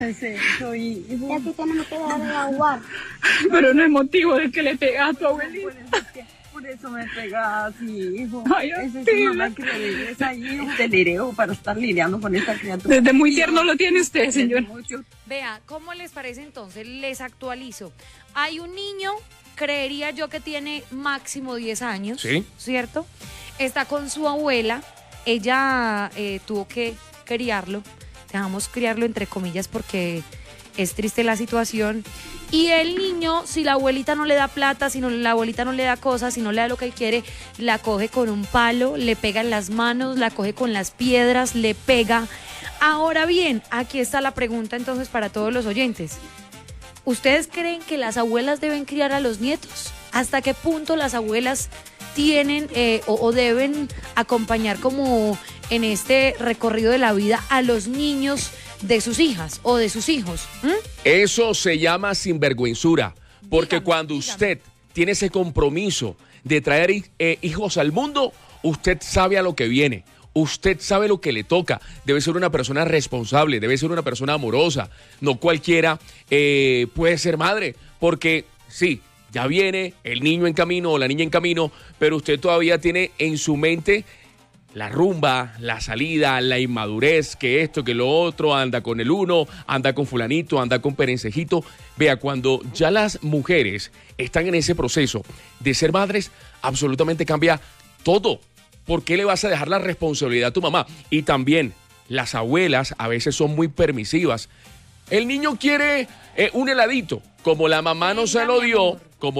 Es eso, hijo. Y así tenemos que dejar de aguar. Pero no es motivo de que le pegas a tu abuelita. Por eso me pegas así, hijo. Ay, Esa es Atila. mamá que le regresa, hijo, te liderejo para estar lidiando con esta criatura. Desde muy tierno lo tiene usted, Desde señor. mucho. Vea, ¿cómo les parece entonces? Les actualizo. Hay un niño, creería yo que tiene máximo 10 años, Sí. ¿cierto? Está con su abuela, ella tuvo que criarlo, dejamos criarlo entre comillas porque es triste la situación. Y el niño, si la abuelita no le da plata, si no, la abuelita no le da cosas, si no le da lo que él quiere, la coge con un palo, le pega en las manos, la coge con las piedras, le pega. Ahora bien, aquí está la pregunta entonces para todos los oyentes. ¿Ustedes creen que las abuelas deben criar a los nietos? ¿Hasta qué punto las abuelas tienen o deben acompañar como en este recorrido de la vida a los niños de sus hijas o de sus hijos? Eso se llama sinvergüenzura, porque Dígame, cuando dígame. usted tiene ese compromiso de traer hijos al mundo, usted sabe a lo que viene. Usted sabe lo que le toca. Debe ser una persona responsable, debe ser una persona amorosa. No cualquiera puede ser madre, porque sí, ya viene el niño en camino o la niña en camino, pero usted todavía tiene en su mente la rumba, la salida, la inmadurez, que esto, que lo otro, anda con el uno, anda con fulanito, anda con perencejito. Vea, cuando ya las mujeres están en ese proceso de ser madres, absolutamente cambia todo. ¿Por qué le vas a dejar la responsabilidad a tu mamá? Y también las abuelas a veces son muy permisivas. El niño quiere un heladito, como la mamá no se lo dio,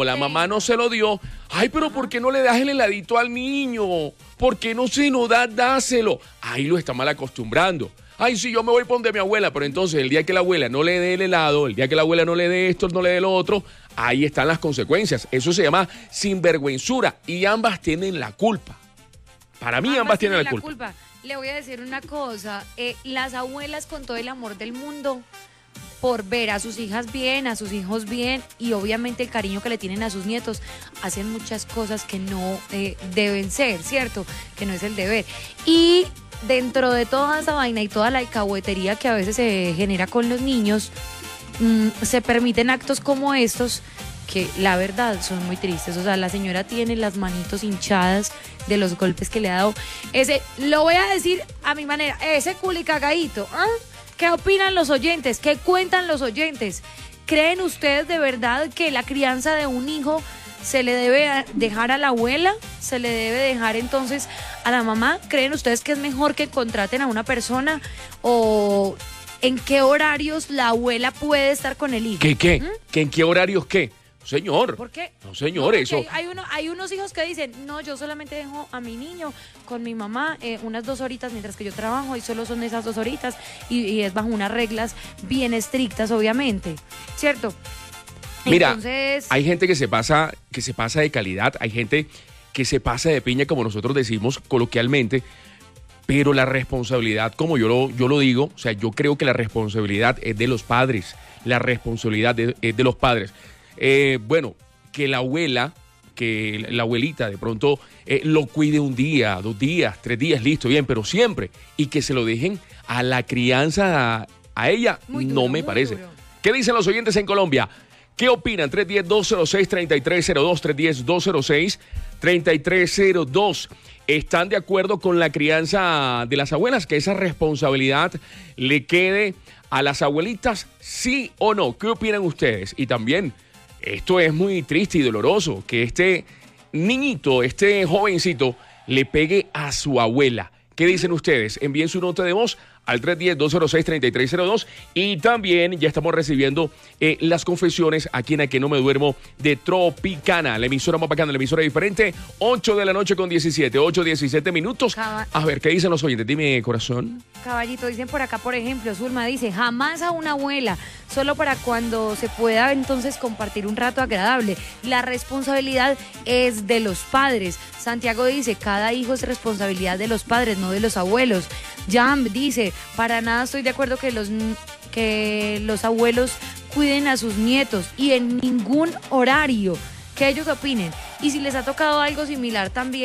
ay, pero ¿por qué no le das el heladito al niño? ¿Por qué no se lo da? Dáselo. Ahí lo está mal acostumbrando. Ay, sí, yo me voy por donde mi abuela, pero entonces el día que la abuela no le dé el helado, el día que la abuela no le dé esto, no le dé lo otro, ahí están las consecuencias. Eso se llama sinvergüenzura y ambas tienen la culpa. Para mí ambas tienen la culpa. Le voy a decir una cosa, las abuelas con todo el amor del mundo, por ver a sus hijas bien, a sus hijos bien y obviamente el cariño que le tienen a sus nietos, hacen muchas cosas que no deben ser, ¿cierto? Que no es el deber. Y dentro de toda esa vaina y toda la alcahuetería que a veces se genera con los niños, se permiten actos como estos que la verdad son muy tristes. O sea, la señora tiene las manitos hinchadas de los golpes que le ha dado. Lo voy a decir a mi manera, ese culicagadito, ¿ah? ¿Qué opinan los oyentes? ¿Qué cuentan los oyentes? ¿Creen ustedes de verdad que la crianza de un hijo se le debe dejar a la abuela? ¿Se le debe dejar entonces a la mamá? ¿Creen ustedes que es mejor que contraten a una persona? ¿O en qué horarios la abuela puede estar con el hijo? ¿Qué? ¿En qué horarios qué? Señor. ¿Por qué? No, señor, eso. Hay unos hijos que dicen, no, yo solamente dejo a mi niño con mi mamá unas 2 horitas mientras que yo trabajo y solo son esas 2 horitas y es bajo unas reglas bien estrictas, obviamente, ¿cierto? Mira, Entonces, hay gente que se pasa de calidad, hay gente que se pasa de piña, como nosotros decimos coloquialmente, pero la responsabilidad, como yo lo digo, o sea, yo creo que la responsabilidad es de los padres, la responsabilidad es de los padres. Bueno, que la abuelita de pronto lo cuide un día, 2 días, 3 días, listo, bien, pero siempre, y que se lo dejen a la crianza a ella, Muy duro, no me muy parece. duro. ¿Qué dicen los oyentes en Colombia? ¿Qué opinan? 310-206-3302, 310-206-3302. ¿Están de acuerdo con la crianza de las abuelas? ¿Que esa responsabilidad le quede a las abuelitas? ¿Sí o no? ¿Qué opinan ustedes? Y también, esto es muy triste y doloroso, que este niñito, este jovencito, le pegue a su abuela. ¿Qué dicen ustedes? Envíen su nota de voz al 310-206-3302 y también ya estamos recibiendo las confesiones aquí en A Que No Me Duermo de Tropicana, la emisora más bacana, la emisora diferente, 8 de la noche con 17 minutos. A ver, ¿qué dicen los oyentes? Dime, corazón. Caballito, dicen por acá, por ejemplo, Zulma dice, jamás a una abuela, solo para cuando se pueda entonces compartir un rato agradable. La responsabilidad es de los padres. Santiago dice, cada hijo es responsabilidad de los padres, no de los abuelos. Jam dice, para nada estoy de acuerdo que los abuelos cuiden a sus nietos y en ningún horario. Que ellos opinen. Y si les ha tocado algo similar también,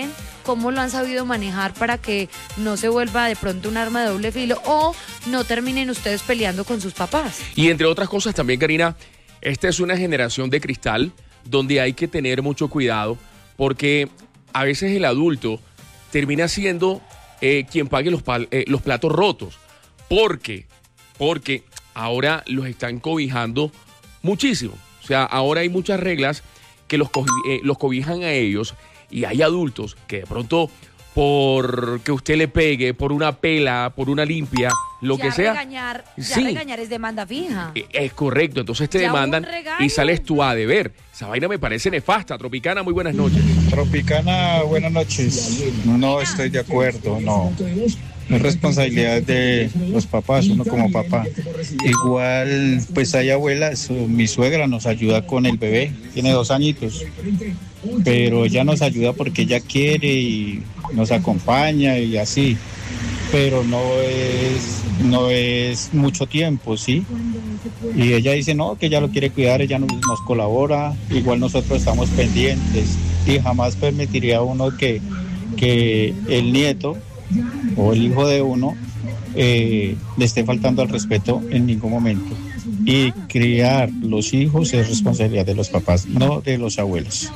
cómo lo han sabido manejar para que no se vuelva de pronto un arma de doble filo o no terminen ustedes peleando con sus papás. Y entre otras cosas también, Karina, esta es una generación de cristal donde hay que tener mucho cuidado porque a veces el adulto termina siendo quien pague los platos rotos. Porque ahora los están cobijando muchísimo. O sea, ahora hay muchas reglas que los cobijan a ellos y hay adultos que de pronto por que usted le pegue, por una pela, por una limpia, lo que sea. Regañar es demanda fija. Es correcto, entonces te demandan y sales tú a deber. Esa vaina me parece nefasta. Tropicana, muy buenas noches. Tropicana, buenas noches. No estoy de acuerdo, no. Es responsabilidad de los papás, uno como papá. Igual, pues hay abuelas, mi suegra nos ayuda con el bebé, tiene 2 añitos, pero ella nos ayuda porque ella quiere y nos acompaña y así, pero no es mucho tiempo, ¿sí? Y ella dice, no, que ella lo quiere cuidar, ella nos colabora, igual nosotros estamos pendientes y jamás permitiría uno que el nieto o el hijo de uno le esté faltando al respeto en ningún momento. Y criar los hijos es responsabilidad de los papás, no de los abuelos.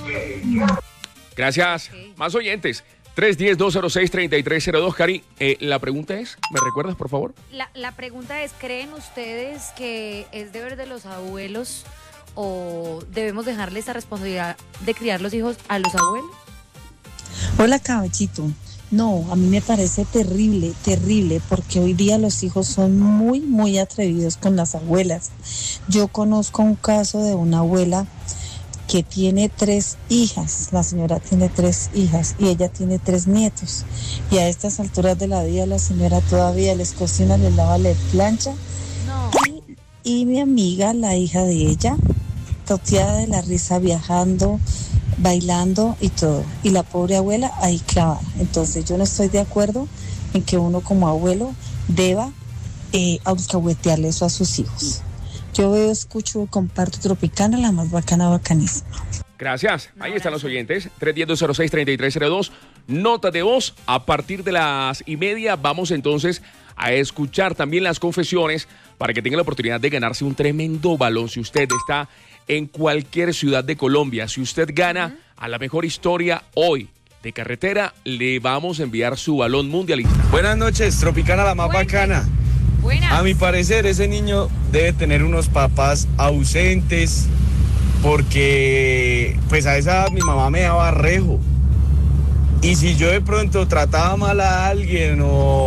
Gracias. Más oyentes. 310-206-3302. Cari, la pregunta es, ¿me recuerdas, por favor? La pregunta es, ¿creen ustedes que es deber de los abuelos o debemos dejarle esa responsabilidad de criar los hijos a los abuelos? Hola, caballito. No, a mí me parece terrible, porque hoy día los hijos son muy, muy atrevidos con las abuelas. Yo conozco un caso de una abuela que tiene 3 hijas, la señora tiene 3 hijas y ella tiene 3 nietos. Y a estas alturas de la vida la señora todavía les cocina, les lava, les plancha. No. Y mi amiga, la hija de ella, toteada de la risa, viajando, bailando y todo, y la pobre abuela ahí clavada. Entonces yo no estoy de acuerdo en que uno como abuelo deba alcahuetearle eso a sus hijos. Yo veo, escucho, comparto Tropicana, la más bacanísima. Gracias. Ahí están los oyentes. 310-206-3302. Nota de voz. A partir de las 1:30 vamos entonces a escuchar también las confesiones para que tenga la oportunidad de ganarse un tremendo balón. Si usted está en cualquier ciudad de Colombia, si usted gana a la mejor historia hoy de carretera, le vamos a enviar su balón mundialista. Buenas noches, Tropicana, la más bacana. Buenas. A mi parecer, ese niño debe tener unos papás ausentes, porque pues a esa edad mi mamá me daba rejo. Y si yo de pronto trataba mal a alguien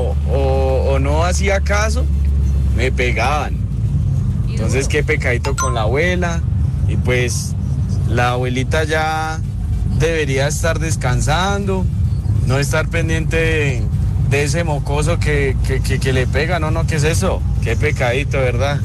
o no hacía caso, me pegaban. Entonces, qué pecadito con la abuela. Y pues la abuelita ya debería estar descansando, no estar pendiente de ese mocoso que le pega. No, ¿qué es eso? Qué pecadito, ¿verdad?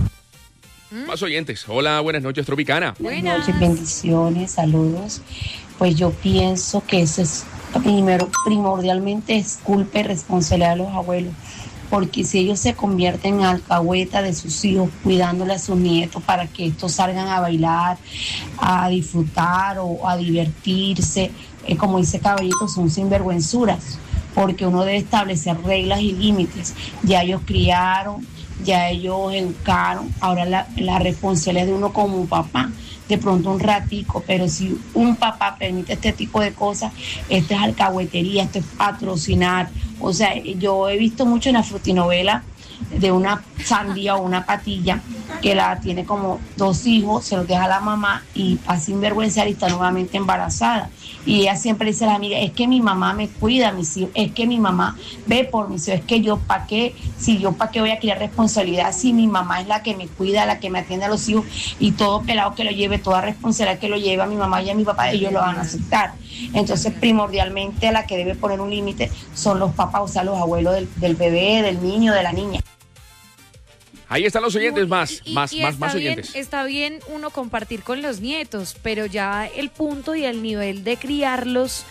Más oyentes. Hola, buenas noches, Tropicana. Buenas noches, bendiciones, saludos. Pues yo pienso que eso es primordialmente es culpa y responsabilidad de los abuelos, porque si ellos se convierten en alcahueta de sus hijos, cuidándole a sus nietos para que estos salgan a bailar, a disfrutar o a divertirse, como dice Caballito, son sinvergüenzuras, porque uno debe establecer reglas y límites. Ya ellos criaron, ya ellos educaron, ahora la responsabilidad de uno como papá, de pronto un ratico, pero si un papá permite este tipo de cosas, esto es alcahuetería, esto es patrocinar. O sea, yo he visto mucho en la frutinovela de una sandía o una patilla que la tiene como 2 hijos, se los deja a la mamá y pasa sinvergüenza y está nuevamente embarazada. Y ella siempre dice a la amiga, es que mi mamá me cuida a mis hijos, es que mi mamá ve por mis hijos, es que yo para qué voy a criar responsabilidad si mi mamá es la que me cuida, la que me atiende a los hijos, y todo pelado que lo lleve, toda responsabilidad que lo lleve a mi mamá y a mi papá, ellos lo van a aceptar. Entonces primordialmente la que debe poner un límite son los papás, o sea, los abuelos del bebé, del niño, de la niña. Ahí están los oyentes, más bien, oyentes. está bien uno compartir con los nietos, pero ya el punto y el nivel de criarlos,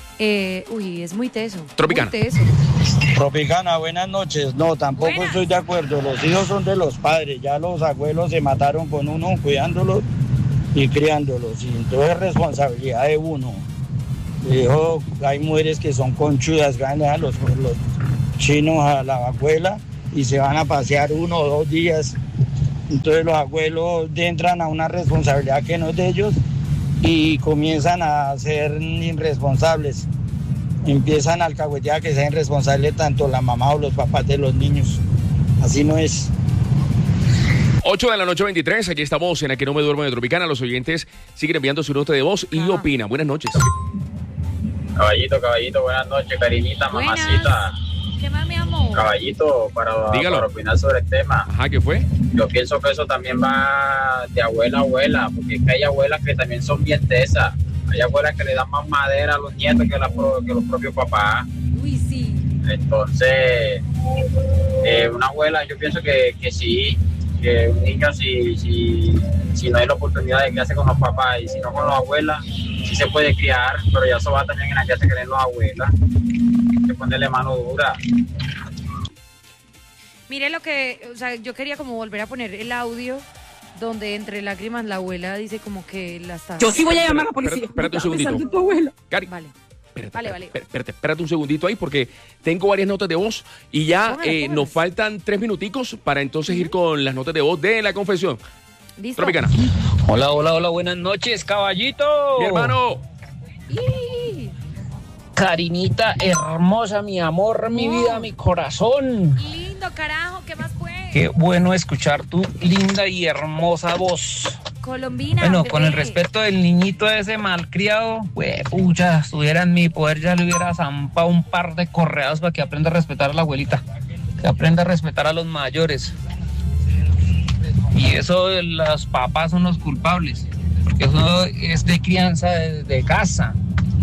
es muy teso. Tropicana. Muy teso. Tropicana, buenas noches. No, tampoco estoy de acuerdo. Los hijos son de los padres. Ya los abuelos se mataron con uno cuidándolos y criándolos. Y entonces es responsabilidad de uno. Hay mujeres que son conchudas, ganan a los chinos a la abuela y se van a pasear 1 o 2 días. Entonces los abuelos entran a una responsabilidad que no es de ellos y comienzan a ser irresponsables. Empiezan a alcahuetear que sean responsables tanto la mamá o los papás de los niños. Así no es. 8 de la noche 23, aquí estamos en Aquí no me duermo de Tropicana. Los oyentes siguen enviando su nota de voz y opinan. Buenas noches. Caballito, buenas noches, cariñita, mamacita. ¿Qué más, mi amor? Caballito, para opinar sobre el tema. Ajá, ¿qué fue? Yo pienso que eso también va de abuela a abuela, porque es que hay abuelas que también son bien tesas. Hay abuelas que le dan más madera a los nietos que los propios papás. Uy, sí. Entonces, una abuela, yo pienso que sí, que un niño si no hay la oportunidad de criarse con los papás y si no con las abuelas, sí se puede criar, pero ya eso va también en la que se creen las abuelas. Hay que ponerle mano dura. Mire lo que, o sea, yo quería como volver a poner el audio donde entre lágrimas la abuela dice como que la está... Yo sí voy a llamar a la policía. Espérate un segundito. Tu abuela. Cari, vale. Espérate un segundito ahí porque tengo varias notas de voz y ya nos faltan 3 minuticos para entonces ir con las notas de voz de la confesión. ¿Listo? Tropicana. Hola, buenas noches, caballito. Mi hermano. Carinita hermosa, mi amor, mi vida, mi corazón. Lindo, carajo, ¿qué más fue? Qué bueno escuchar tu linda y hermosa voz. Colombina. Bueno, bebé. con el respeto del niñito ese malcriado, pucha, estuviera en mi poder, ya le hubiera zampado un par de correados para que aprenda a respetar a la abuelita, que aprenda a respetar a los mayores. Y eso de los papás son los culpables, porque eso es de crianza de casa.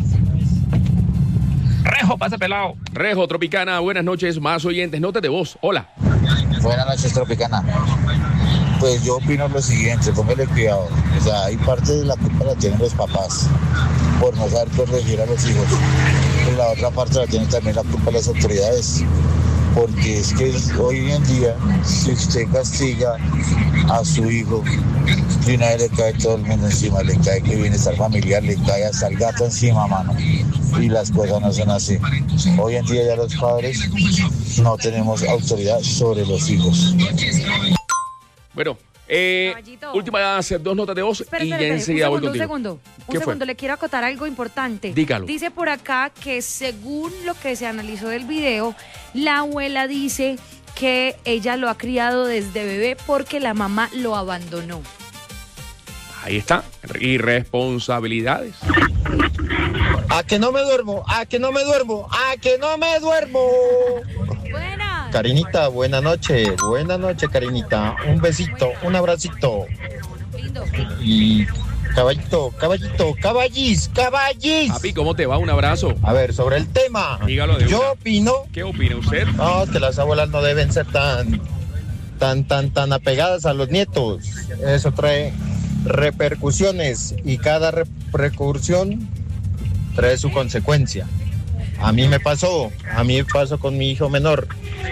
Rejo, pase pelado. Rejo, Tropicana, buenas noches, más oyentes, notas de voz. Hola. Buenas noches, Tropicana. Pues yo opino lo siguiente, póngale cuidado. O sea, hay parte de la culpa la tienen los papás por no saber corregir a los hijos. Pero la otra parte la tienen también la culpa las autoridades. Porque es que hoy en día, si usted castiga a su hijo, de una vez le cae todo el mundo encima, le cae que bienestar familiar, le cae hasta el gato encima, mano. Y las cosas no son así. Hoy en día ya los padres no tenemos autoridad sobre los hijos. Bueno, últimas 2 notas de voz y ya enseguida voy contigo. Un segundo, le quiero acotar algo importante. Dígalo. Dice por acá que según lo que se analizó del video, la abuela dice que ella lo ha criado desde bebé porque la mamá lo abandonó. Ahí está, irresponsabilidades. A que no me duermo, a que no me duermo, a que no me duermo. Buenas. Carinita, buena noche, Carinita. Un besito, un abracito. Lindo. Y caballito, caballis. Papi, ¿cómo te va? Un abrazo. A ver, sobre el tema. Dígalo de Yo una. opino. ¿Qué opina usted? No, que las abuelas no deben ser tan apegadas a los nietos. Eso trae repercusiones y cada repercusión trae su consecuencia. A mí me pasó con mi hijo menor.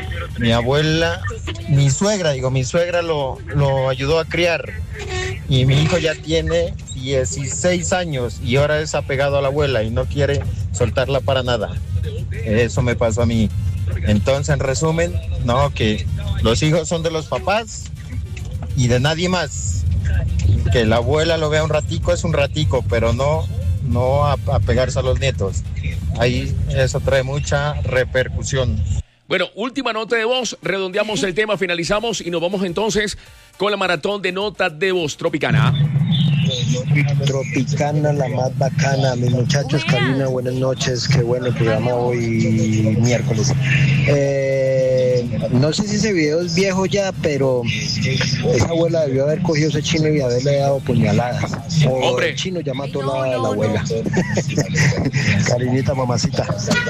Mi suegra lo ayudó a criar y mi hijo ya tiene 16 años y ahora es apegado a la abuela y no quiere soltarla para nada. Eso me pasó a mí. Entonces, en resumen, no, que los hijos son de los papás y de nadie más. Que la abuela lo vea un ratico es un ratico, pero no apegarse a los nietos. Ahí eso trae mucha repercusión. Bueno, última nota de voz, redondeamos el tema, finalizamos y nos vamos entonces con la maratón de notas de voz Tropicana. Tropicana, la más bacana, mis muchachos. Karina, buenas noches, qué bueno el programa hoy miércoles. No sé si ese video es viejo ya, pero esa abuela debió haber cogido ese chino y haberle dado puñaladas. Hombre. El chino ya mató la abuela. Carinita, mamacita.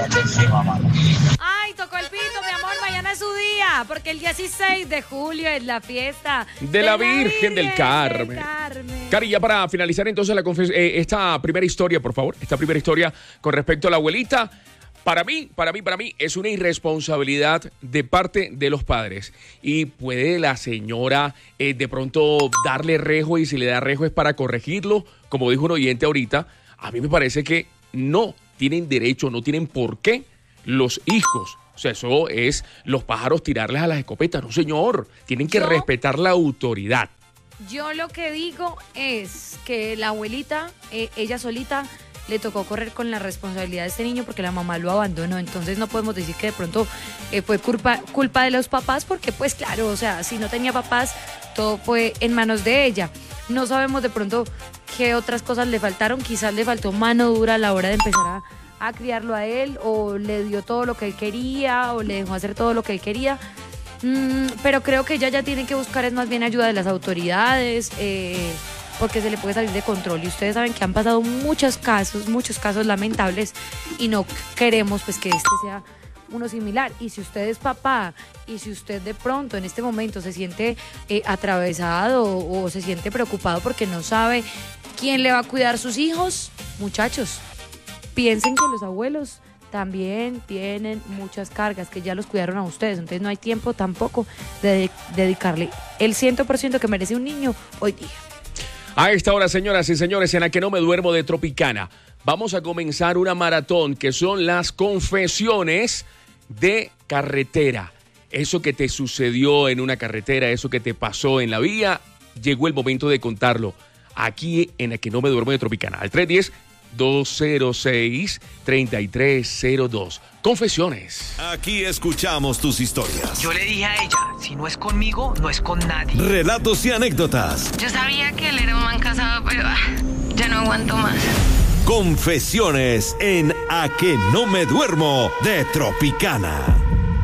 Ay, tocó el pito, mi amor, mañana es su día, porque el 16 de julio es la fiesta de la Virgen del Carmen. Cari, ya para finalizar entonces esta primera historia, por favor, esta primera historia con respecto a la abuelita. Para mí es una irresponsabilidad de parte de los padres y puede la señora de pronto darle rejo y si le da rejo es para corregirlo, como dijo un oyente ahorita. A mí me parece que no tienen derecho, no tienen por qué los hijos. O sea, eso es los pájaros tirarles a las escopetas. No, señor, tienen que respetar la autoridad. Yo lo que digo es que la abuelita, ella solita, le tocó correr con la responsabilidad de este niño porque la mamá lo abandonó. Entonces no podemos decir que de pronto fue culpa de los papás porque pues claro, o sea, si no tenía papás, todo fue en manos de ella. No sabemos de pronto qué otras cosas le faltaron. Quizás le faltó mano dura a la hora de empezar a criarlo a él, o le dio todo lo que él quería, o le dejó hacer todo lo que él quería. Pero creo que ella ya tiene que buscar es más bien ayuda de las autoridades, porque se le puede salir de control. Y ustedes saben que han pasado muchos casos lamentables, y no queremos pues que este sea uno similar. Y si usted es papá, y si usted de pronto en este momento se siente atravesado o se siente preocupado porque no sabe quién le va a cuidar sus hijos, muchachos, piensen que los abuelos también tienen muchas cargas, que ya los cuidaron a ustedes. Entonces no hay tiempo tampoco de dedicarle el 100% que merece un niño hoy día. A esta hora, señoras y señores, en la que no me duermo de Tropicana, vamos a comenzar una maratón que son las confesiones de carretera. Eso que te sucedió en una carretera, eso que te pasó en la vía, llegó el momento de contarlo aquí en la que no me duermo de Tropicana. Al 310-206-3302. Confesiones. Aquí escuchamos tus historias. Yo le dije a ella, si no es conmigo, no es con nadie. Relatos y anécdotas. Yo sabía que él era un man casado, pero ya no aguanto más. Confesiones en A que no me duermo de Tropicana.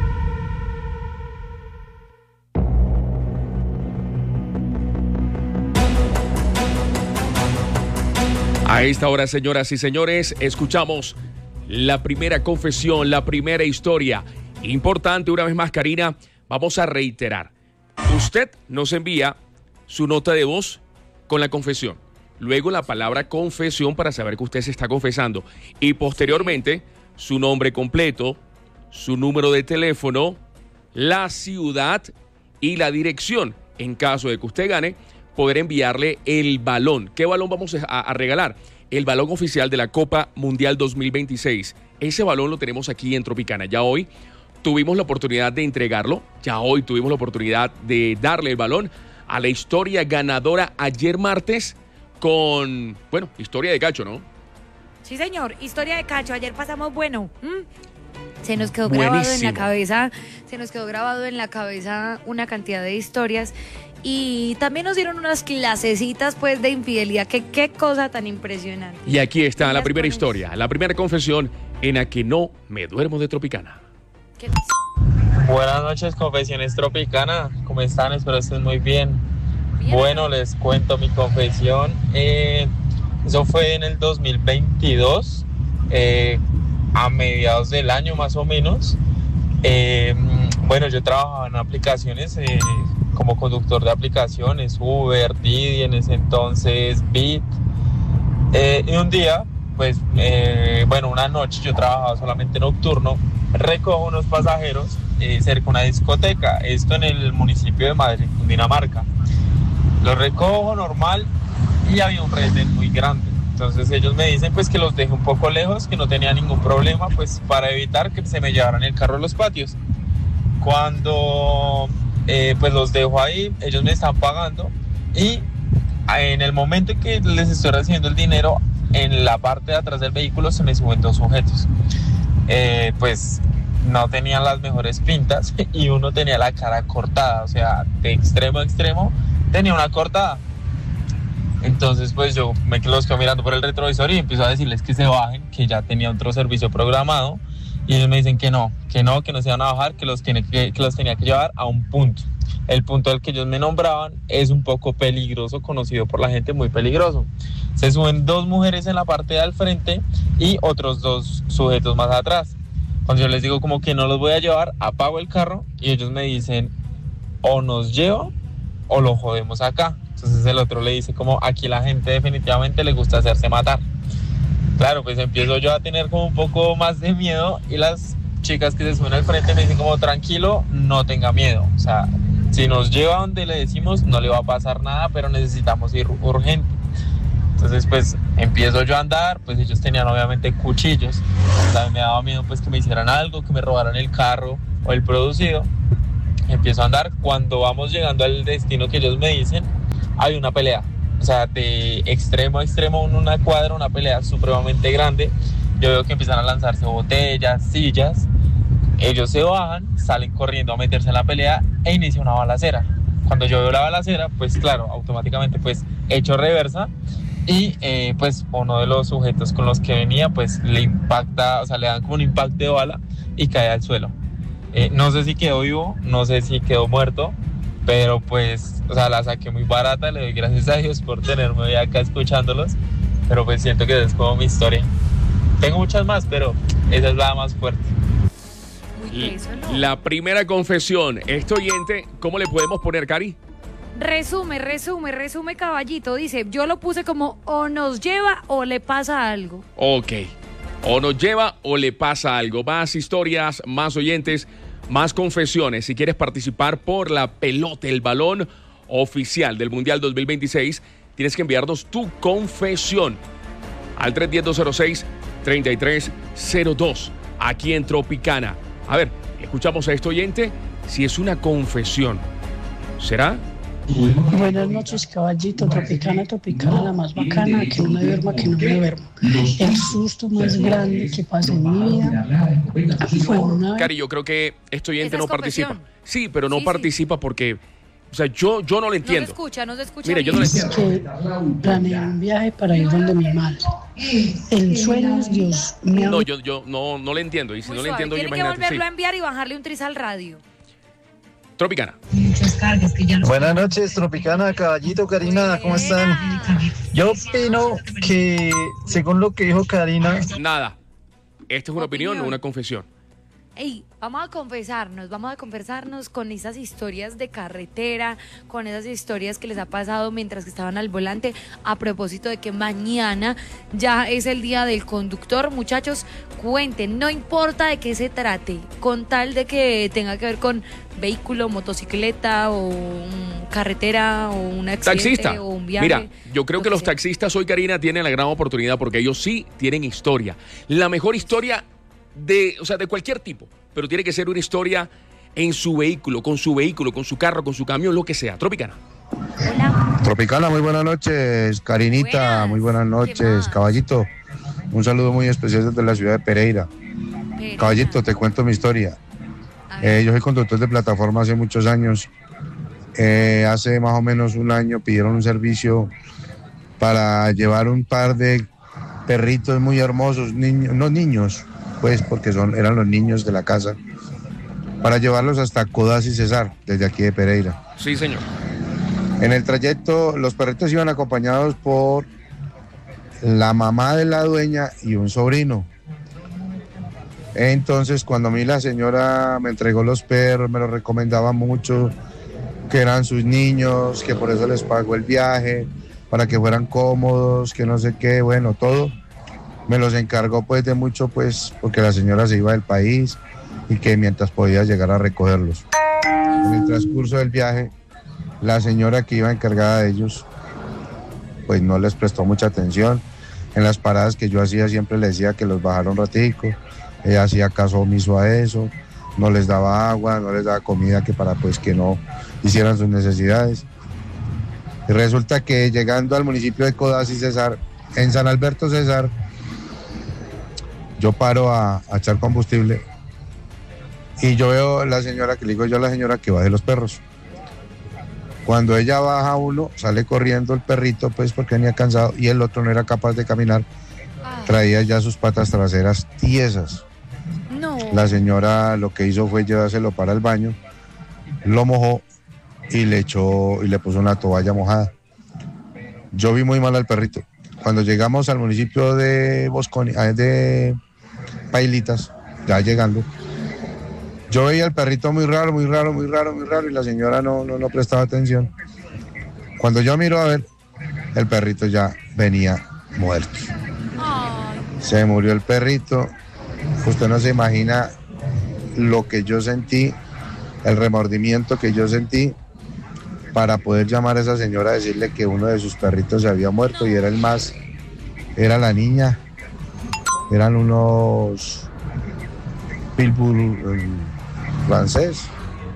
A esta hora, señoras y señores, escuchamos la primera confesión, la primera historia. Importante, una vez más, Karina, vamos a reiterar. Usted nos envía su nota de voz con la confesión. Luego la palabra confesión para saber que usted se está confesando. Y posteriormente, su nombre completo, su número de teléfono, la ciudad y la dirección. En caso de que usted gane, poder enviarle el balón. ¿Qué balón vamos a regalar? El balón oficial de la Copa Mundial 2026. Ese balón lo tenemos aquí en Tropicana. Ya hoy tuvimos la oportunidad de entregarlo. Ya hoy tuvimos la oportunidad de darle el balón a la historia ganadora ayer martes con, bueno, historia de cacho, ¿no? Sí, señor. Historia de cacho. Ayer pasamos bueno. Se nos quedó grabado en la cabeza. Se nos quedó grabado en la cabeza una cantidad de historias. Y también nos dieron unas clasecitas pues de infidelidad, que qué cosa tan impresionante. Y aquí está la primera historia, la primera confesión en la que no me duermo de Tropicana. Buenas noches, Confesiones Tropicana, ¿cómo están? Espero estén muy bien. Bueno, les cuento mi confesión. Eso fue en el 2022, a mediados del año más o menos. Bueno, yo trabajaba en aplicaciones como conductor de aplicaciones, Uber, Didi, en ese entonces Bit. Y un día, pues, bueno, una noche yo trabajaba solamente nocturno, recojo unos pasajeros cerca de una discoteca, esto en el municipio de Madrid, Dinamarca. Los recojo normal y había un retén muy grande. Entonces ellos me dicen pues que los deje un poco lejos, que no tenía ningún problema, pues para evitar que se me llevaran el carro a los patios. Cuando pues los dejo ahí, ellos me están pagando y en el momento en que les estoy recibiendo el dinero, en la parte de atrás del vehículo se me suben dos sujetos. Pues no tenían las mejores pintas y uno tenía la cara cortada, o sea, de extremo a extremo tenía una cortada. Entonces pues yo los quedo mirando por el retrovisor y empiezo a decirles que se bajen, que ya tenía otro servicio programado. Y ellos me dicen que no se iban a bajar, que los tenía que llevar a un punto. El punto al que ellos me nombraban es un poco peligroso, conocido por la gente, muy peligroso. Se suben dos mujeres en la parte de al frente y otros dos sujetos más atrás. Cuando yo les digo como que no los voy a llevar, apago el carro y ellos me dicen o nos lleva o lo jodemos acá. Entonces el otro le dice como aquí la gente definitivamente le gusta hacerse matar. Claro, pues empiezo yo a tener como un poco más de miedo y las chicas que se suben al frente me dicen como tranquilo, no tenga miedo. O sea, si nos lleva donde le decimos no le va a pasar nada, pero necesitamos ir urgente. Entonces pues empiezo yo a andar, pues ellos tenían obviamente cuchillos, o sea, me daba miedo pues que me hicieran algo, que me robaran el carro o el producido. Empiezo a andar, cuando vamos llegando al destino que ellos me dicen, hay una pelea, o sea, de extremo a extremo, en una cuadra, una pelea supremamente grande. Yo veo que empiezan a lanzarse botellas, sillas, ellos se bajan, salen corriendo a meterse en la pelea e inicia una balacera. Cuando yo veo la balacera, pues claro, automáticamente pues echo reversa y pues uno de los sujetos con los que venía pues le impacta, o sea, le dan como un impacto de bala y cae al suelo. No sé si quedó vivo, no sé si quedó muerto, pero pues, o sea, la saqué muy barata, le doy gracias a Dios por tenerme hoy acá escuchándolos, pero pues siento que es como mi historia. Tengo muchas más, pero esa es la más fuerte. La primera confesión, este oyente, ¿cómo le podemos poner, Cari? Resume, caballito. Dice, yo lo puse como o nos lleva o le pasa algo. Ok, o nos lleva o le pasa algo. Más historias, más oyentes, más confesiones. Si quieres participar por la pelota, el balón oficial del Mundial 2026, tienes que enviarnos tu confesión al 310-206-3302 aquí en Tropicana. A ver, escuchamos a este oyente si es una confesión. ¿Será? Buenas noches, caballito. Tropicana, la más bacana, que no me duerma, que no me duerma. El susto más grande que pasé en mi vida fue una vez. Cari, yo creo que este oyente no participa. Sí, pero no participa porque, o sea, yo no lo entiendo. No se escucha. Mira, yo no lo entiendo. Es que planeé un viaje para ir donde mi madre. En sueños, Dios mío. No, yo no le entiendo. Y si no le entiendo, tiene que volverlo a enviar y bajarle un tris al radio. Tropicana. Buenas noches, Tropicana, caballito, Karina, ¿cómo están? Yo opino que, según lo que dijo Karina... Nada. Esta es una opinión o una confesión. Ey, vamos a confesarnos con esas historias de carretera, con esas historias que les ha pasado mientras que estaban al volante, a propósito de que mañana ya es el día del conductor. Muchachos, cuenten, no importa de qué se trate, con tal de que tenga que ver con vehículo, motocicleta o carretera o un accidente taxista. O un viaje. Mira, yo creo que los taxistas hoy, Karina, tienen la gran oportunidad porque ellos sí tienen historia. La mejor historia de cualquier tipo, pero tiene que ser una historia en su vehículo, con su carro, con su camión, lo que sea. Tropicana. Hola. Tropicana, muy buenas noches. Karinita, muy buenas noches. Caballito, un saludo muy especial desde la ciudad de Pereira. Caballito, te cuento mi historia. Yo soy conductor de plataforma hace muchos años. Hace más o menos un año pidieron un servicio para llevar un par de perritos muy hermosos, niños, pues porque eran los niños de la casa, para llevarlos hasta Codazzi y Cesar, desde aquí de Pereira. Sí, señor. En el trayecto, los perritos iban acompañados por la mamá de la dueña y un sobrino. Entonces, cuando a mí la señora me entregó los perros, me los recomendaba mucho, que eran sus niños, que por eso les pagó el viaje, para que fueran cómodos, que no sé qué, bueno, todo. Me los encargó pues de mucho, pues, porque la señora se iba del país y que mientras podía llegar a recogerlos. En el transcurso del viaje, la señora que iba encargada de ellos, pues no les prestó mucha atención. En las paradas que yo hacía siempre les decía que los bajara un ratico. Ella hacía caso omiso a eso, no les daba agua, no les daba comida, que para pues que no hicieran sus necesidades. Y resulta que llegando al municipio de Codazzi y Cesar, en San Alberto Cesar, yo paro a echar combustible y yo veo a la señora, que le digo yo a la señora que baje los perros. Cuando ella baja uno, sale corriendo el perrito, pues porque venía cansado, y el otro no era capaz de caminar, traía ya sus patas traseras tiesas. No. La señora lo que hizo fue llevárselo para el baño, lo mojó y le puso una toalla mojada. Yo vi muy mal al perrito. Cuando llegamos al municipio de de Pailitas, ya llegando, yo veía al perrito muy raro, y la señora no prestaba atención. Cuando yo miro a ver, el perrito ya venía muerto. Se murió el perrito. Usted no se imagina lo que yo sentí, el remordimiento que yo sentí. para poder llamar a esa señora a decirle que uno de sus perritos se había muerto y era era la niña, eran unos pitbull francés,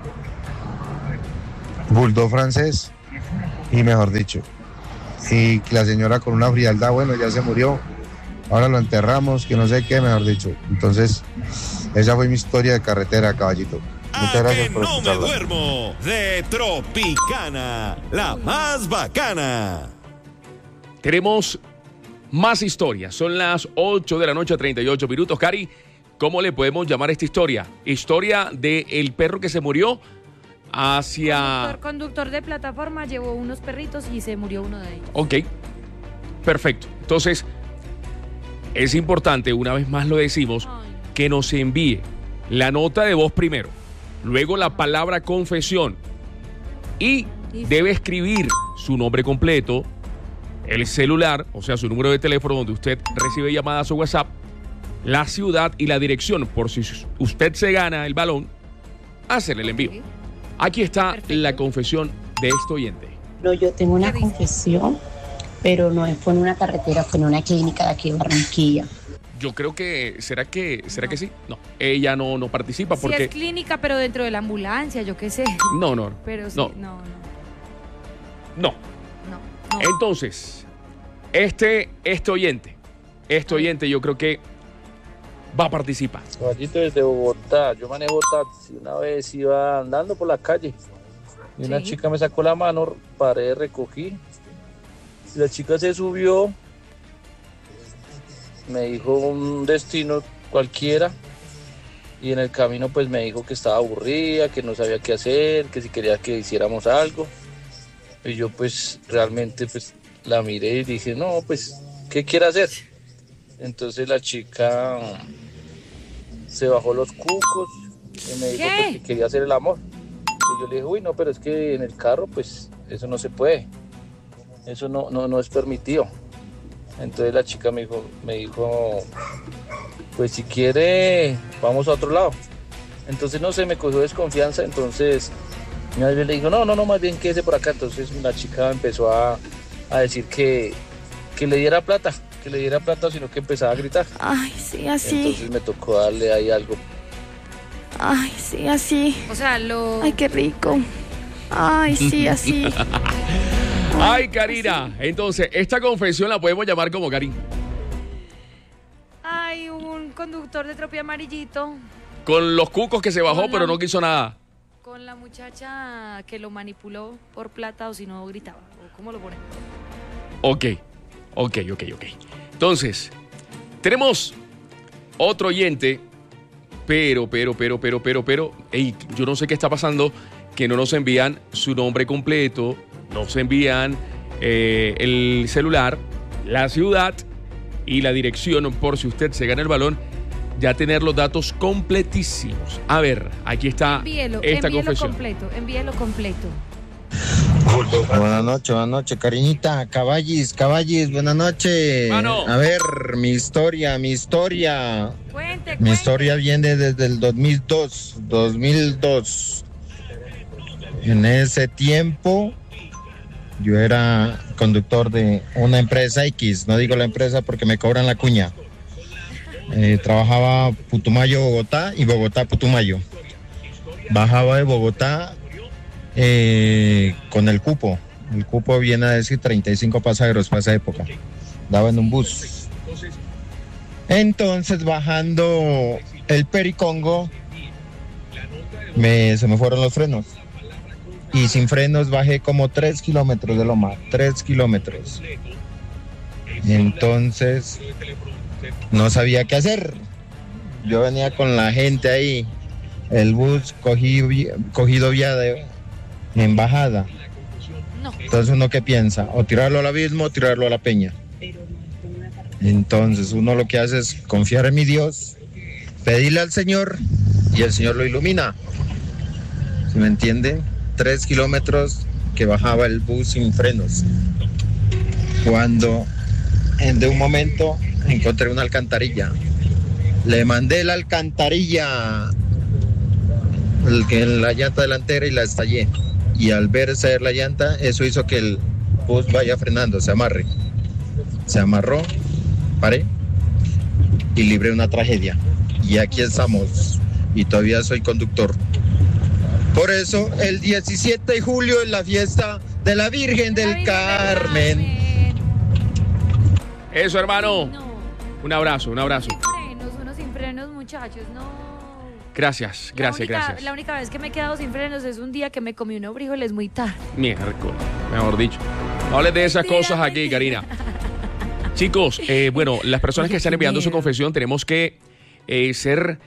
bulldog francés, y mejor dicho, y la señora con una frialdad, bueno, ya se murió, ahora lo enterramos, que no sé qué, mejor dicho. Entonces, esa fue mi historia de carretera, caballito. Muchas gracias por escucharla. No me duermo, de Tropicana, la más bacana. Tenemos más historias. Son las 8 de la noche, 38 minutos. Cari, ¿cómo le podemos llamar a esta historia? Historia del perro que se murió hacia... Conductor de plataforma llevó unos perritos y se murió uno de ellos. Ok, perfecto. Entonces, es importante, una vez más lo decimos, que nos envíe la nota de voz primero, luego la palabra confesión y debe escribir su nombre completo, el celular, o sea, su número de teléfono donde usted recibe llamadas o WhatsApp, la ciudad y la dirección, por si usted se gana el balón, hacerle el envío. Aquí está la confesión de este oyente. No, yo tengo una confesión, pero no fue en una carretera, fue en una clínica de aquí de Barranquilla. Yo creo que, ¿será que sí? No, ella no participa porque... Sí es clínica, pero dentro de la ambulancia, yo qué sé. No. Pero sí, No. Entonces, este oyente yo creo que va a participar. Caballito, desde Bogotá, yo manejo taxi, una vez iba andando por la calle y una chica me sacó la mano, paré, recogí, y la chica se subió, me dijo un destino cualquiera y en el camino pues me dijo que estaba aburrida, que no sabía qué hacer, que si quería que hiciéramos algo. Y yo pues realmente pues la miré y dije, no, pues, ¿qué quiere hacer? Entonces la chica se bajó los cucos y me dijo pues, que quería hacer el amor. Y yo le dije, uy, no, pero es que en el carro pues eso no se puede, eso no es permitido. Entonces la chica me dijo, pues si quiere, vamos a otro lado. Entonces no sé, me cogió desconfianza, entonces mi madre le dijo, no, más bien quédese por acá. Entonces la chica empezó a decir que le diera plata, sino que empezaba a gritar. Ay, sí, así. Entonces me tocó darle ahí algo. Ay, sí, así. O sea, Ay, qué rico. Ay, sí, así. Ay, Karina. Entonces, esta confesión la podemos llamar como Karin. Hay un conductor de Tropi Amarillito. Con los cucos que se bajó, pero no quiso nada. Con la muchacha que lo manipuló por plata o si no gritaba. ¿O cómo lo ponen? Ok. Entonces, tenemos otro oyente, pero, yo no sé qué está pasando, que no nos envían su nombre completo, nos envían el celular, la ciudad y la dirección, por si usted se gana el balón, ya tener los datos completísimos. A ver, aquí está esta confesión. Envíelo completo. Buenas noches, cariñita. Caballis, buenas noches. Mano. A ver, mi historia. Cuente. Mi historia viene desde el 2002. En ese tiempo, yo era conductor de una empresa X. No digo la empresa porque me cobran la cuña. Trabajaba Putumayo, Bogotá y Bogotá, Putumayo. Bajaba de Bogotá con el cupo. El cupo viene a decir 35 pasajeros para esa época. Daba en un bus. Entonces, bajando el Pericongo, se me fueron los frenos. Y sin frenos bajé como 3 kilómetros de loma. 3 kilómetros. Entonces, no sabía qué hacer. Yo venía con la gente ahí. El bus cogido vía en bajada. Entonces, ¿uno qué piensa? O tirarlo al abismo o tirarlo a la peña. Entonces, uno lo que hace es confiar en mi Dios, pedirle al Señor y el Señor lo ilumina. ¿Sí me entiende? 3 kilómetros que bajaba el bus sin frenos. Cuando de un momento encontré una alcantarilla. Le mandé la alcantarilla en la llanta delantera y la estallé. y al verse la llanta, eso hizo que el bus vaya frenando, se amarre. Se amarró, paré y libré una tragedia. Y aquí estamos, y todavía soy conductor. Por eso, el 17 de julio es la fiesta de la Virgen del Carmen. Eso, hermano. Un abrazo, un abrazo. Unos sin frenos, muchachos, no. Gracias. La única vez que me he quedado sin frenos es un día que me comí unos frijoles muy tarde. Miércoles, mejor dicho. No hables de esas cosas aquí, Karina. Chicos, bueno, las personas que están enviando su confesión tenemos que ser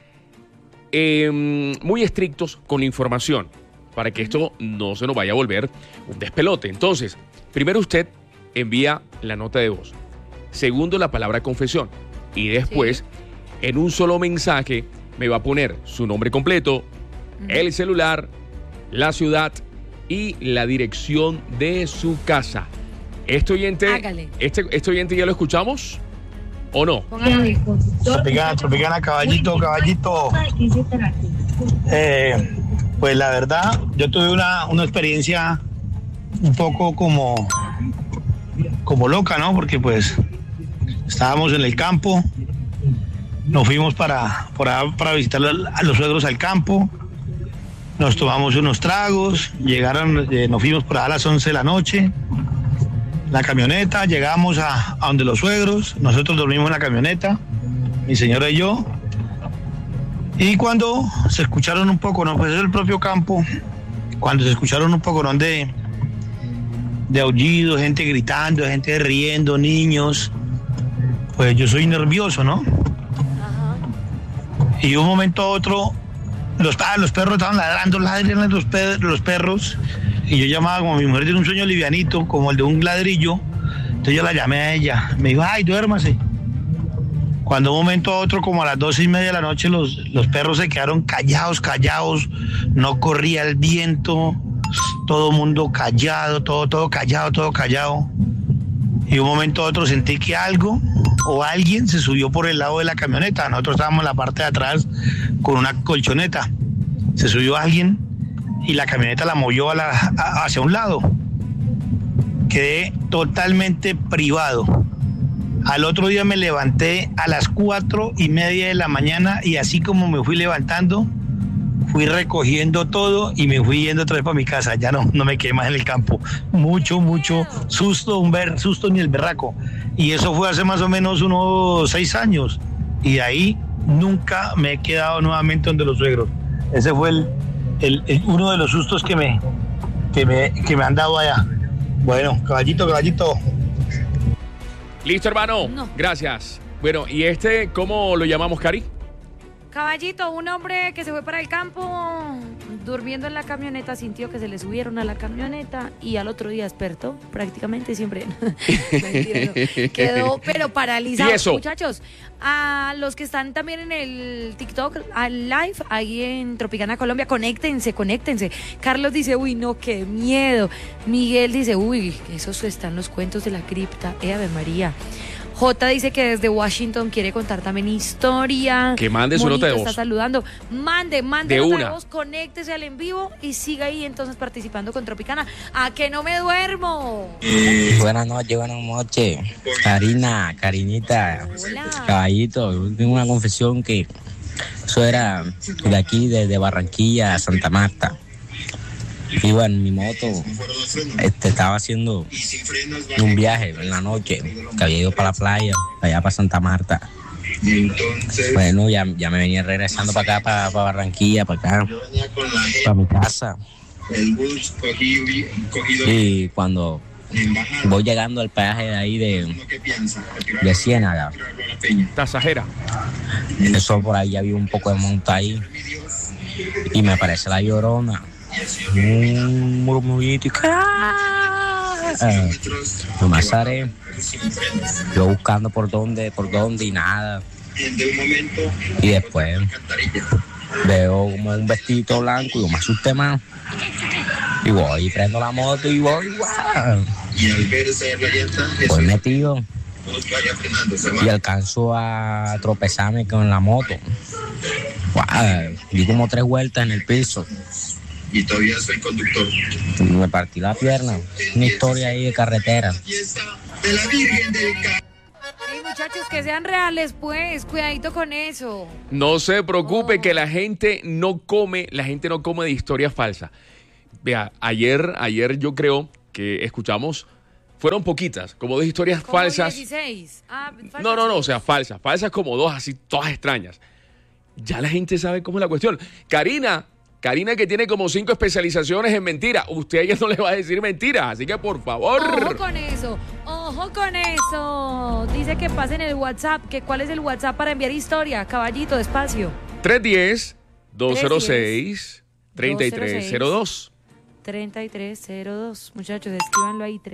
muy estrictos con la información para que esto no se nos vaya a volver un despelote. Entonces, primero usted envía la nota de voz. Segundo, la palabra confesión. Y después, en un solo mensaje, me va a poner su nombre completo, el celular, la ciudad y la dirección de su casa. Este oyente ya lo escuchamos ¿o no? Tropicana, caballito. Pues la verdad, yo tuve una experiencia un poco como loca, ¿no? Porque pues estábamos en el campo, nos fuimos para visitar a los suegros al campo, nos tomamos unos tragos, nos fuimos por a las 11 de la noche, la camioneta, llegamos a donde los suegros, nosotros dormimos en la camioneta, mi señora y yo, y cuando se escucharon un poco, no, pues es el propio campo, cuando se escucharon un poco, ¿no? de aullidos, gente gritando, gente riendo, niños, pues yo soy nervioso, ¿no? Y de un momento a otro, los perros estaban ladrando los perros, y yo llamaba, como mi mujer tiene un sueño livianito, como el de un ladrillo, entonces yo la llamé a ella, me dijo, ay, duérmase. Cuando de un momento a otro, como a las 12:30 de la noche, los perros se quedaron callados, no corría el viento, todo el mundo callado, todo callado. Y de un momento a otro sentí que algo o alguien se subió por el lado de la camioneta. Nosotros estábamos en la parte de atrás con una colchoneta. Se subió alguien y la camioneta la movió hacia un lado. Quedé totalmente privado. Al otro día me levanté a las 4:30 de la mañana y así como me fui levantando, fui recogiendo todo y me fui yendo otra vez para mi casa. Ya no me quedé más en el campo. Mucho susto, susto ni el berraco. Y eso fue hace más o menos unos 6 años. Y de ahí nunca me he quedado nuevamente donde los suegros. Ese fue uno de los sustos que me han dado allá. Bueno, caballito. Listo, hermano. No. Gracias. Bueno, ¿y cómo lo llamamos, Cari? Caballito, un hombre que se fue para el campo, durmiendo en la camioneta, sintió que se le subieron a la camioneta y al otro día despertó, prácticamente siempre. Mentira, no. Quedó pero paralizado. ¿Y eso? Muchachos, a los que están también en el TikTok, al live, ahí en Tropicana Colombia, conéctense. Carlos dice, uy, no, qué miedo. Miguel dice, uy, esos están los cuentos de la cripta. Ave María. J dice que desde Washington quiere contar también historia. Que mande su nota de voz. Está saludando. Mande de nota una. de voz, conéctese al en vivo y siga ahí entonces participando con Tropicana. ¡A que no me duermo! Buenas noches. Carinita. Hola. Caballito, yo tengo una confesión que eso era de aquí, desde Barranquilla a Santa Marta. Iba en mi moto, estaba haciendo un viaje en la noche, que había ido para la playa, allá para Santa Marta. Bueno, ya me venía regresando para acá, para Barranquilla, para acá, para mi casa. Y cuando voy llegando al peaje de ahí de Ciénaga, Tasajera, eso por ahí había un poco de monta ahí, y me aparece la Llorona. Un murmurito y nomás haré yo buscando por dónde y nada, y después veo como un vestidito blanco y yo me asusté más y voy y prendo la moto y voy metido y alcanzo a tropezarme con la moto. Di como 3 vueltas en el piso. y todavía soy conductor. Me partí la pierna. Una historia ahí de carretera. De la Virgen del Hey, muchachos, que sean reales, pues, cuidadito con eso. No se preocupe que la gente no come de historias falsas. Vea, ayer yo creo que escuchamos, fueron poquitas, como 2 historias Como falsas. 16. Falsas. No, o sea, falsas como 2, así, todas extrañas. Ya la gente sabe cómo es la cuestión. Karina que tiene como 5 especializaciones en mentira, usted a ella no le va a decir mentiras, así que por favor. Ojo con eso. Dice que pasen el WhatsApp, que cuál es el WhatsApp para enviar historia, caballito, despacio. 310-206-3302. 3302, muchachos, escríbanlo ahí,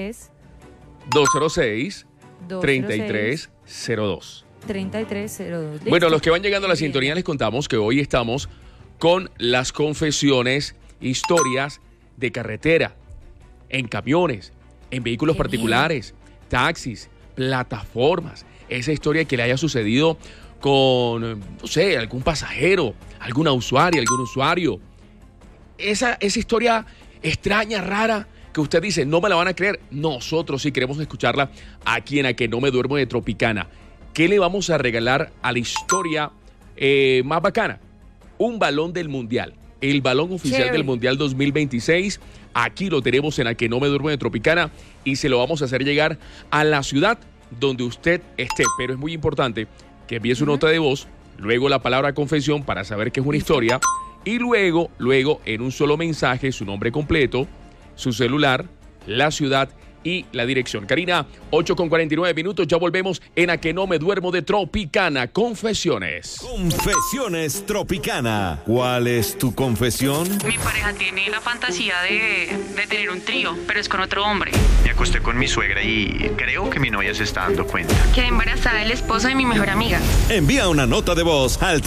310-206-3302. 3302. Bueno, los que van llegando a la sintonía les contamos que hoy estamos con las confesiones, historias de carretera, en camiones, en vehículos particulares, taxis, plataformas. Esa historia que le haya sucedido con, no sé, algún pasajero, alguna usuaria, algún usuario. Esa historia extraña, rara, que usted dice, no me la van a creer. Nosotros sí queremos escucharla aquí en A Que No Me Duermo de Tropicana. ¿Qué le vamos a regalar a la historia más bacana? Un balón del Mundial. El balón oficial del Mundial 2026. Aquí lo tenemos en A Que No Me Duermo de Tropicana y se lo vamos a hacer llegar a la ciudad donde usted esté. Pero es muy importante que envíe su nota de voz, luego la palabra confesión para saber que es una historia y luego en un solo mensaje su nombre completo, su celular, la ciudad y la dirección. Karina, 8:49, ya volvemos en A Que No Me Duermo de Tropicana. Confesiones. Confesiones Tropicana. ¿Cuál es tu confesión? Mi pareja tiene la fantasía de tener un trío, pero es con otro hombre. Me acosté con mi suegra y creo que mi novia se está dando cuenta. Quedé embarazada del esposo de mi mejor amiga. Envía una nota de voz al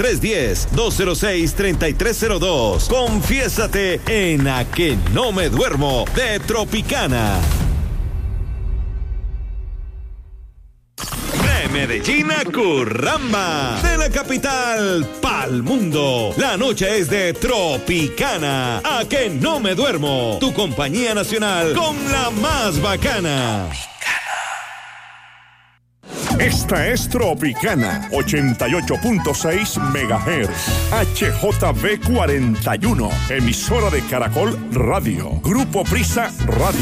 310-206-3302. Confiésate en A Que No Me Duermo de Tropicana. De Medellín a Curramba, de la capital pa'l mundo. La noche es de Tropicana. A Que No Me Duermo, tu compañía nacional con la más bacana. Esta es Tropicana, 88.6 MHz, HJB 41, emisora de Caracol Radio, Grupo Prisa Radio.